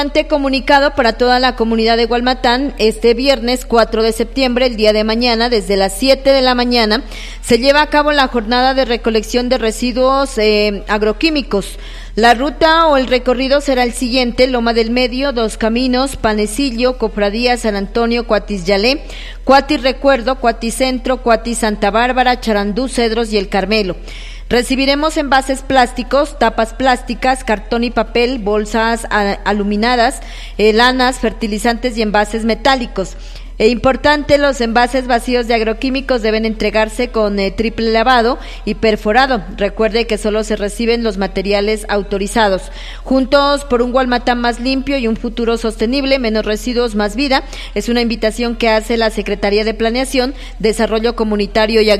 Comunicado para toda la comunidad de Gualmatán, este viernes 4 de septiembre, el día de mañana, desde las 7 de la mañana, se lleva a cabo la jornada de recolección de residuos agroquímicos. La ruta o el recorrido será el siguiente: Loma del Medio, Dos Caminos, Panecillo, Cofradía San Antonio, Cuatis Yalé, Cuatis Recuerdo, Cuatis Centro, Cuatis Santa Bárbara, Charandú, Cedros y El Carmelo. Recibiremos envases plásticos, tapas plásticas, cartón y papel, bolsas aluminadas, lanas, fertilizantes y envases metálicos. Importante, los envases vacíos de agroquímicos deben entregarse con triple lavado y perforado. Recuerde que solo se reciben los materiales autorizados. Juntos por un Gualmatán más limpio y un futuro sostenible, menos residuos, más vida, es una invitación que hace la Secretaría de Planeación, Desarrollo Comunitario y